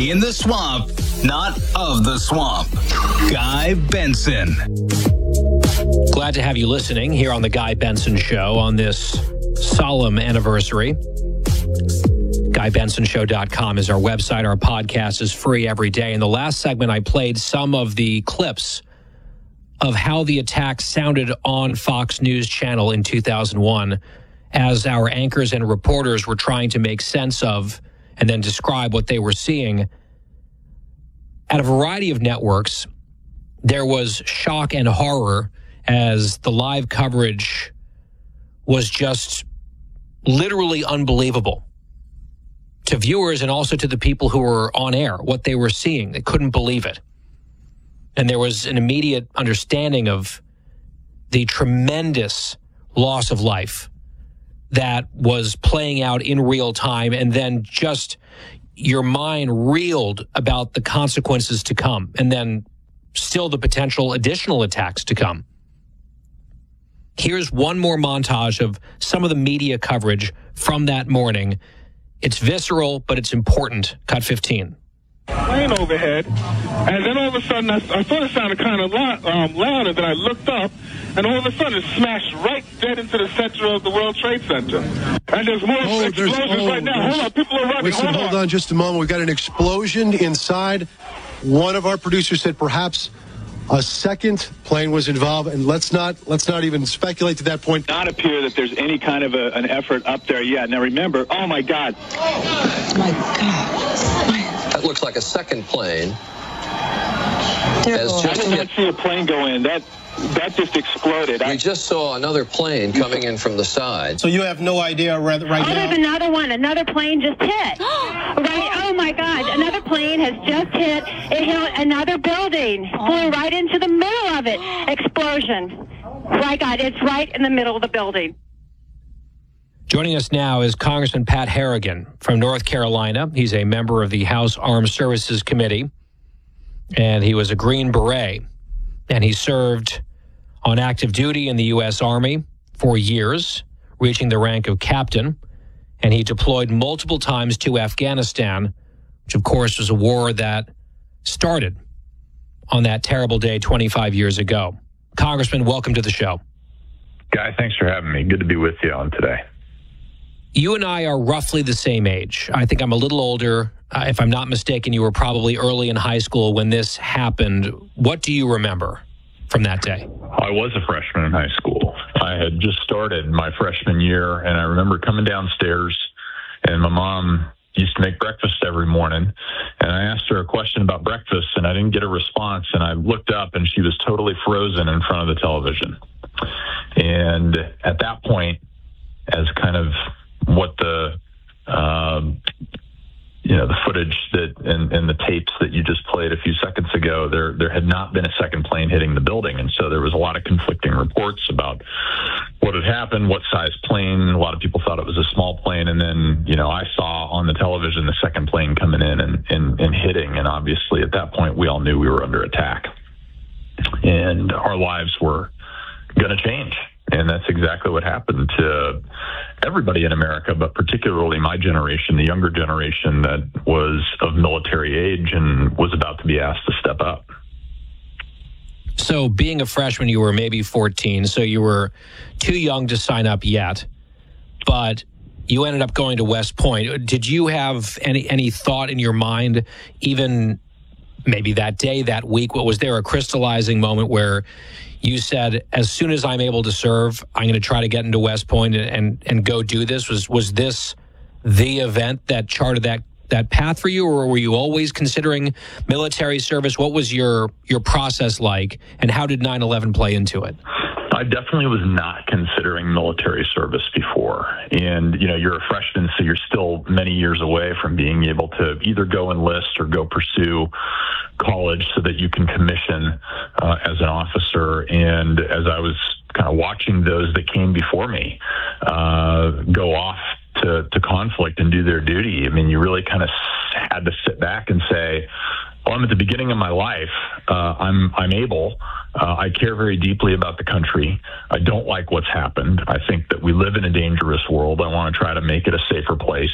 In the swamp, not of the swamp. Guy Benson. Glad to have you listening here on the Guy Benson Show on this solemn anniversary. GuyBensonShow.com is our website. Our podcast is free every day. In the last segment, I played some of the clips of how the attack sounded on Fox News Channel in 2001 as our anchors and reporters were trying to make sense of and then describe what they were seeing. At a variety of networks, there was shock and horror as the live coverage was just literally unbelievable to viewers and also to the people who were on air, what they were seeing. They couldn't believe it. And there was an immediate understanding of the tremendous loss of life that was playing out in real time, and then just your mind reeled about the consequences to come, and then still the potential additional attacks to come. Here's one more montage of some of the media coverage from that morning. It's visceral, but it's important. Cut 15. Plane overhead, and then all of a sudden I thought it sounded kind of loud, and then I looked up, and all of a sudden it smashed right dead into the center of the World Trade Center. And there's more explosions right now. Hold on, people are running. Listen, hold on just a moment. We've got an explosion inside. One of our producers said perhaps a second plane was involved, and let's not even speculate to that point. Not appear that there's any kind of an effort up there yet. Now remember, oh my God. Oh my God. That looks like a second plane. I did not see a plane go in. That just exploded. We just saw another plane coming in from the side. So you have no idea right now? There's another one. Another plane just hit. Right. Oh, my God. Another plane has just hit. It hit another building. Flew right into the middle of it. Explosion. My God, it's right in the middle of the building. Joining us now is Congressman Pat Harrigan from North Carolina. He's a member of the House Armed Services Committee, and he was a Green Beret, and he served on active duty in the U.S. Army for years, reaching the rank of captain, and he deployed multiple times to Afghanistan, which, of course, was a war that started on that terrible day 25 years ago. Congressman, welcome to the show. Guy, thanks for having me. Good to be with you on today. You and I are roughly the same age. I think I'm a little older. If I'm not mistaken, you were probably early in high school when this happened. What do you remember from that day? I was a freshman in high school. I had just started my freshman year, and I remember coming downstairs, and my mom used to make breakfast every morning, and I asked her a question about breakfast, and I didn't get a response, and I looked up, and she was totally frozen in front of the television. And at that point, as kind of what the the footage that and the tapes that you just played a few seconds ago, there had not been a second plane hitting the building, and so there was a lot of conflicting reports about what had happened, what size plane. A lot of people thought it was a small plane, and then I saw on the television the second plane coming in and hitting, and obviously at that point we all knew we were under attack, and our lives were going to change. And that's exactly what happened to everybody in America, but particularly my generation, the younger generation that was of military age and was about to be asked to step up. So being a freshman, you were maybe 14, so you were too young to sign up yet, but you ended up going to West Point. Did you have any thought in your mind, even maybe that day, that week? Was there a crystallizing moment where you said, as soon as I'm able to serve, I'm going to try to get into West Point and go do this? Was this the event that charted that path for you, or were you always considering military service? What was your process like, and how did 9/11 play into it? I definitely was not considering military service before. And, you're a freshman, so you're still many years away from being able to either go enlist or go pursue college so that you can commission as an officer. And as I was kind of watching those that came before me go off to conflict and do their duty, I mean, you really kind of had to sit back and say, well, I'm at the beginning of my life. I'm able. I care very deeply about the country. I don't like what's happened. I think that we live in a dangerous world. I want to try to make it a safer place.